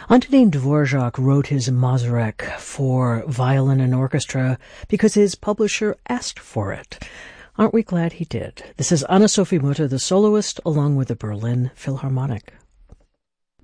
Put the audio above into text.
Antonin Dvorak wrote his Mazurek for violin and orchestra because his publisher asked for it. Aren't we glad he did? This is Anna-Sophie Mutter, the soloist, along with the Berlin Philharmonic.